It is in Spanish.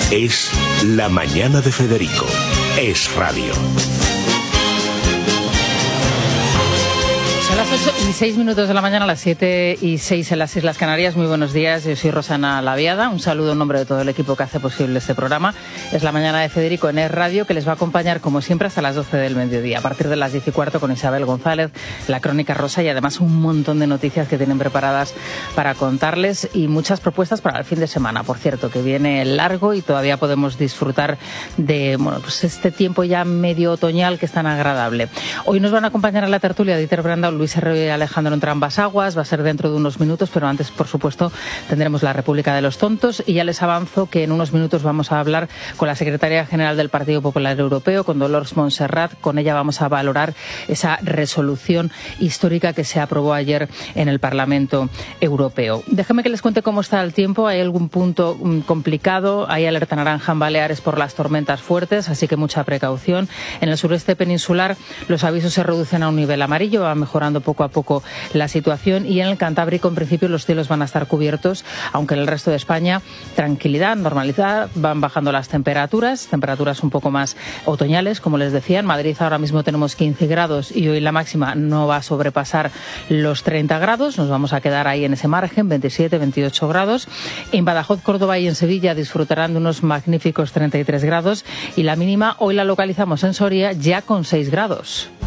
Es La Mañana de Federico. Es radio. Son las 8:06 de la mañana, las 7:06 en las Islas Canarias. Muy buenos días, yo soy Rosana Laviada. Un saludo en nombre de todo el equipo que hace posible este programa. Es La Mañana de Federico en Es Radio, que les va a acompañar como siempre hasta las 12 del mediodía. A partir de las 10:15 con Isabel González, la Crónica Rosa y además un montón de noticias que tienen preparadas para contarles y muchas propuestas para el fin de semana. Por cierto, que viene largo y todavía podemos disfrutar de pues este tiempo ya medio otoñal que es tan agradable. Hoy nos van a acompañar a la tertulia Dieter Brandau, Luis Herrero y Alejandro Entrambas-Aguas. Va a ser dentro de unos minutos, pero antes, por supuesto, tendremos la República de los Tontos. Y ya les avanzo que en unos minutos vamos a hablar con la secretaria general del Partido Popular Europeo, con Dolors Montserrat. Con ella vamos a valorar esa resolución histórica que se aprobó ayer en el Parlamento Europeo. Déjenme que les cuente cómo está el tiempo. Hay algún punto complicado. Hay alerta naranja en Baleares por las tormentas fuertes, así que mucha precaución. En el sureste peninsular los avisos se reducen a un nivel amarillo, va mejorando poco a poco la situación, y en el Cantábrico en principio los cielos van a estar cubiertos, aunque en el resto de España tranquilidad, normalidad, van bajando las temperaturas un poco más otoñales, como les decía. En Madrid ahora mismo tenemos 15 grados y hoy la máxima no va a sobrepasar los 30 grados, nos vamos a quedar ahí en ese margen, 27, 28 grados. En Badajoz, Córdoba y en Sevilla disfrutarán de unos magníficos 33 grados y la mínima hoy la localizamos en Soria ya con 6 grados.